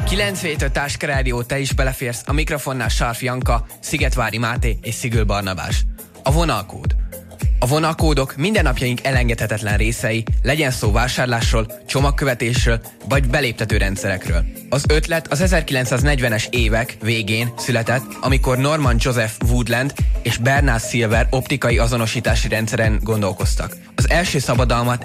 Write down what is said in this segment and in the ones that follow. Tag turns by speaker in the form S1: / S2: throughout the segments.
S1: 9-től Táska Rádió, te is beleférsz, a mikrofonnál Sarf Janka, Szigetvári Máté és Szigül Barnabás. A vonalkód. A vonalkódok mindennapjaink elengedhetetlen részei, legyen szó vásárlásról, csomagkövetésről vagy beléptető rendszerekről. Az ötlet az 1940-es évek végén született, amikor Norman Joseph Woodland és Bernard Silver optikai azonosítási rendszeren gondolkoztak. Az első szabadalmat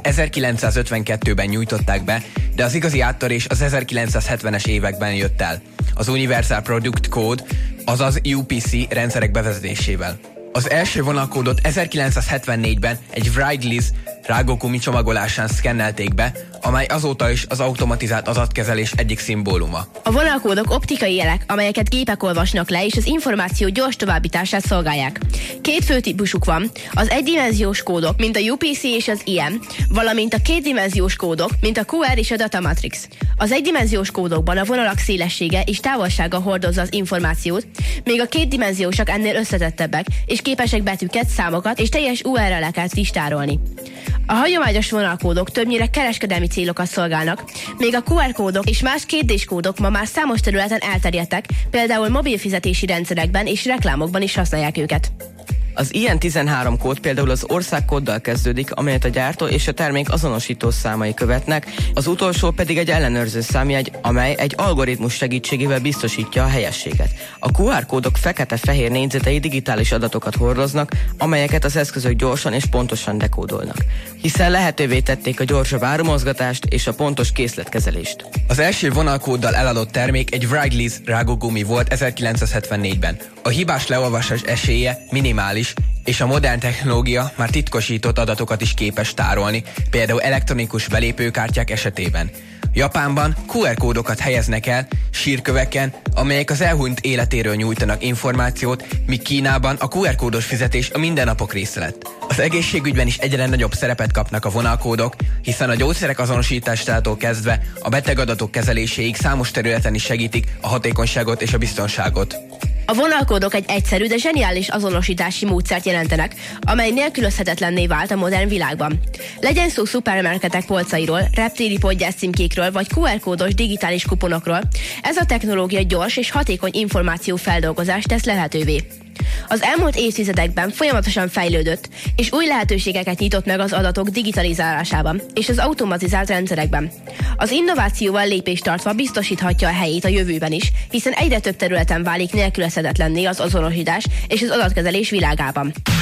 S1: 1952-ben nyújtották be, de az igazi áttörés az 1970-es években jött el, az Universal Product Code, azaz UPC rendszerek bevezetésével. Az első vonalkódot 1974-ben egy Wrigley's rágógumi csomagolásán szkennelték be, amely azóta is az automatizált adatkezelés egyik szimbóluma.
S2: A vonalkódok optikai jelek, amelyeket gépek olvasnak le, és az információ gyors továbbítását szolgálják. Két fő típusuk van, az egydimenziós kódok, mint a UPC és az IM, valamint a kétdimenziós kódok, mint a QR és a Data Matrix. Az egydimenziós kódokban a vonalak szélessége és távolsága hordozza az információt, míg a kétdimenziósak ennél összetettebbek, és képesek betűket, számokat és teljes URL-eket listárolni. A hagyományos vonalkódok többnyire kereskedelmi célokat szolgálnak, még a QR kódok és más 2D-s kódok ma már számos területen elterjedtek, például mobil fizetési rendszerekben és reklámokban is használják őket.
S3: Az ilyen 13 kód például az országkóddal kezdődik, amelyet a gyártó és a termék azonosító számai követnek, az utolsó pedig egy ellenőrző számjegy, amely egy algoritmus segítségével biztosítja a helyességet. A QR kódok fekete-fehér négyzetei digitális adatokat hordoznak, amelyeket az eszközök gyorsan és pontosan dekódolnak, hiszen lehetővé tették a gyorsabb árumozgatást és a pontos készletkezelést.
S1: Az első vonalkóddal eladott termék egy Wrigley's rágógumi volt 1974-ben. A hibás leolvasás esélye minimális, és a modern technológia már titkosított adatokat is képes tárolni, például elektronikus belépőkártyák esetében. Japánban QR kódokat helyeznek el sírköveken, amelyek az elhunyt életéről nyújtanak információt, míg Kínában a QR kódos fizetés a mindennapok része lett. Az egészségügyben is egyre nagyobb szerepet kapnak a vonalkódok, hiszen a gyógyszerek azonosításától kezdve a betegadatok kezeléséig számos területen is segítik a hatékonyságot és a biztonságot.
S2: A vonalkódok egy egyszerű, de zseniális azonosítási módszert jelentenek, amely nélkülözhetetlenné vált a modern világban. Legyen szó szupermarketek polcairól, reptéri podgyász címkékről vagy QR kódos digitális kuponokról, ez a technológia gyors és hatékony információfeldolgozást tesz lehetővé. Az elmúlt évtizedekben folyamatosan fejlődött, és új lehetőségeket nyitott meg az adatok digitalizálásában és az automatizált rendszerekben. Az innovációval lépést tartva biztosíthatja a helyét a jövőben is, hiszen egyre több területen válik nélkülözhetetlenné az azonosítás és az adatkezelés világában.